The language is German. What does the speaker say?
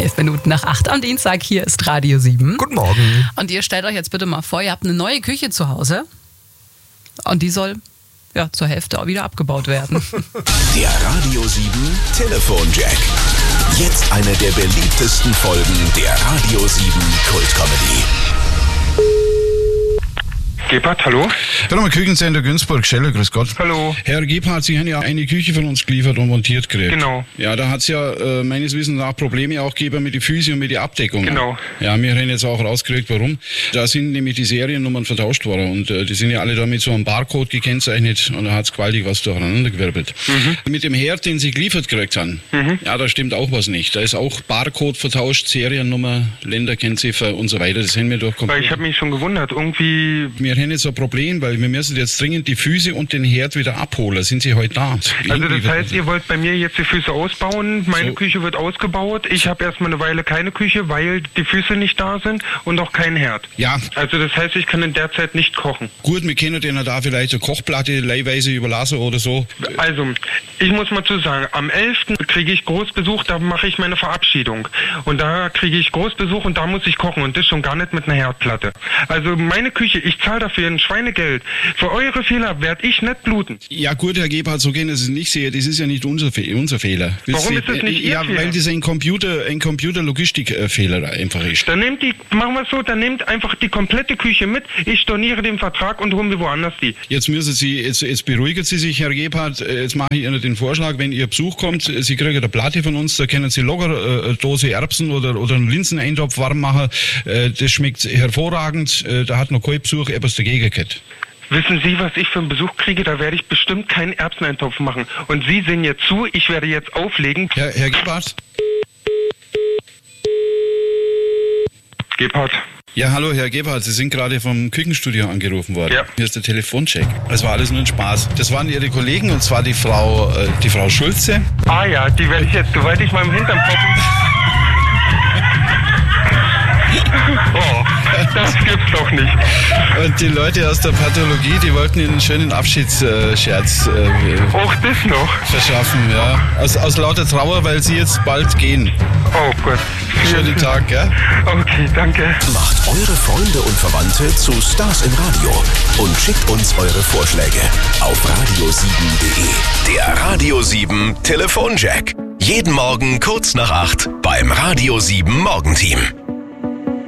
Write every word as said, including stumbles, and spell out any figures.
Elf Minuten nach acht am Dienstag, hier ist Radio sieben. Guten Morgen. Und ihr stellt euch jetzt bitte mal vor, ihr habt eine neue Küche zu Hause und die soll ja zur Hälfte auch wieder abgebaut werden. Der Radio sieben Telefonjack. Jetzt eine der beliebtesten Folgen der Radio sieben Kultcomedy. Gebhardt, hallo? Firma Küchencenter Günzburg, Scheller, grüß Gott. Hallo. Herr Gebhardt, Sie haben ja eine Küche von uns geliefert und montiert gekriegt. Genau. Ja, da hat es ja äh, meines Wissens nach Probleme auch gegeben mit den Füßen und mit der Abdeckung. Genau. Ja, wir haben jetzt auch rausgekriegt, warum. Da sind nämlich die Seriennummern vertauscht worden und äh, die sind ja alle da mit so einem Barcode gekennzeichnet und da hat es gewaltig was durcheinandergewirbelt. Mhm. Mit dem Herd, den Sie geliefert gekriegt haben, mhm. ja, da stimmt auch was nicht. Da ist auch Barcode vertauscht, Seriennummer, Länderkennziffer und so weiter. Das haben wir doch komplett. Weil ich habe mich schon gewundert, irgendwie... Wir haben jetzt ein Problem, weil wir müssen jetzt dringend die Füße und den Herd wieder abholen. Sind Sie heute da? Also das heißt, ihr wollt bei mir jetzt die Füße ausbauen, meine so. Küche wird ausgebaut, ich habe erstmal eine Weile keine Küche, weil die Füße nicht da sind und auch kein Herd. Ja. Also das heißt, ich kann in der Zeit nicht kochen. Gut, wir können denen da vielleicht eine Kochplatte leihweise überlassen oder so. Also, ich muss mal zu sagen, am elften kriege ich Großbesuch, da mache ich meine Verabschiedung. Und da kriege ich Großbesuch und da muss ich kochen und das schon gar nicht mit einer Herdplatte. Also meine Küche, ich zahle dafür ein Schweinegeld. Für eure Fehler werde ich nicht bluten. Ja gut, Herr Gebhardt, so gehen Sie es nicht sehen. Das ist ja nicht unser, Fe- unser Fehler. Warum Sie, ist das nicht Ihr ja, Fehler? Weil das ein Computer, ein Computer-Logistik-Fehler einfach ist. Dann nehmt die, machen wir es so, dann nehmt einfach die komplette Küche mit. Ich storniere den Vertrag und hole mir woanders die. Jetzt müssen Sie, jetzt, jetzt beruhigen Sie sich, Herr Gebhardt. Jetzt mache ich Ihnen den Vorschlag, wenn Ihr Besuch kommt, Sie kriegen eine Platte von uns, da können Sie locker äh, eine Dose Erbsen oder, oder einen Linseneintopf warm machen. Äh, das schmeckt hervorragend. Äh, da hat noch kein Besuch etwas dagegen gehabt. Wissen Sie, was ich für einen Besuch kriege? Da werde ich bestimmt keinen Erbseneintopf machen. Und Sie sehen jetzt zu, ich werde jetzt auflegen. Herr, Herr Gebhardt? Gebhardt. Ja, hallo Herr Gebhardt, Sie sind gerade vom Küchenstudio angerufen worden. Ja. Hier ist der Telefoncheck. Das war alles nur ein Spaß. Das waren Ihre Kollegen und zwar die Frau, äh, die Frau Schulze. Ah ja, die werde ich jetzt, soweit ich mal im Hintern poppen. Oh, das gibt's doch nicht. Und die Leute aus der Pathologie, die wollten Ihnen einen schönen Abschiedsscherz äh, Auch das noch? verschaffen, ja. Aus, aus lauter Trauer, weil Sie jetzt bald gehen. Oh Gott. Schönen Tag, gell? Okay, danke. Macht eure Freunde und Verwandte zu Stars im Radio und schickt uns eure Vorschläge auf radio sieben punkt de. Der Radio sieben Telefonjack. Jeden Morgen kurz nach acht beim Radio sieben Morgenteam.